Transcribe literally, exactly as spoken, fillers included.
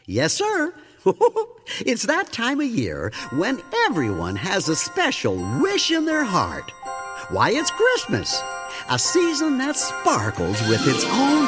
Yes, sir. It's that time of year when everyone has a special wish in their heart. Why, it's Christmas, a season that sparkles with its own